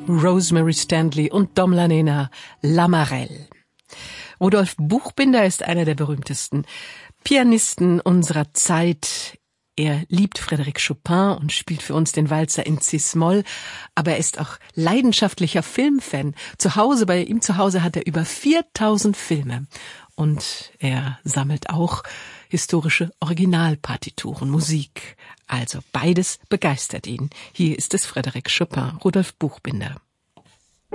Rosemary Stanley und Dom Lanena, La Marelle. Rudolf Buchbinder ist einer der berühmtesten Pianisten unserer Zeit. Er liebt Frédéric Chopin und spielt für uns den Walzer in Cis-Moll, aber er ist auch leidenschaftlicher Filmfan. Bei ihm zu Hause hat er über 4000 Filme und er sammelt auch historische Originalpartituren, Musik. Also beides begeistert ihn. Hier ist es Frédéric Chopin, Rudolf Buchbinder.